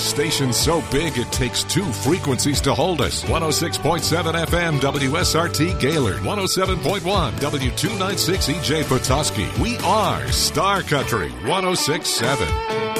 station so big it takes two frequencies to hold us. 106.7 FM WSRT Gaylord, 107.1 W296 EJ Petoskey. We are Star Country 106.7.